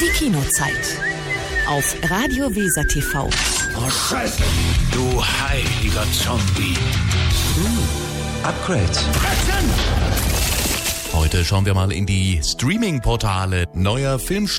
Die Kinozeit. Auf Radio Weser TV. Oh Scheiße! Du heiliger Zombie! Upgrade. Heute schauen wir mal in die Streaming-Portale. Neuer Filmstart